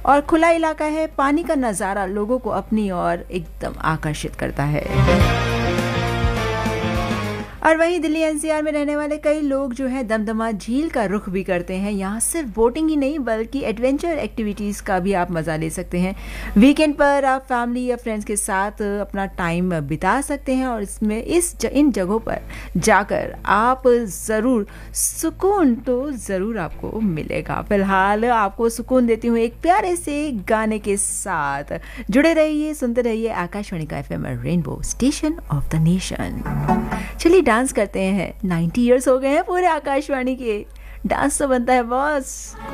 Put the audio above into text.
और खुला इलाका है, पानी का नज़ारा लोगों को अपनी ओर एकदम आकर्षित करता है। और वहीं दिल्ली एनसीआर में रहने वाले कई लोग जो है दमदमा झील का रुख भी करते हैं। यहाँ सिर्फ बोटिंग ही नहीं बल्कि एडवेंचर एक्टिविटीज़ का भी आप मज़ा ले सकते हैं। वीकेंड पर आप फैमिली या फ्रेंड्स के साथ अपना टाइम बिता सकते हैं और इन जगहों पर जाकर आप ज़रूर सुकून तो ज़रूर आपको मिलेगा। फिलहाल आपको सुकून देती हूँ एक प्यारे से गाने के साथ। जुड़े रहिए, सुनते रहिए आकाशवाणी का FM rainbow, station of the nation. चलिए डांस करते हैं। 90 इयर्स हो गए हैं पूरे आकाशवाणी के। डांस तो बनता है बॉस।